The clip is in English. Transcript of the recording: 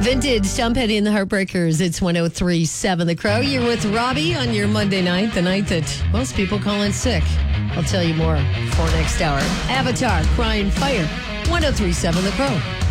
Vintage, Tom Petty and the Heartbreakers. It's 103.7 The Crow. You're with Robbie on your Monday night, the night that most people call in sick. I'll tell you more for next hour. Avatar, Crying Fire, 103.7 The Crow.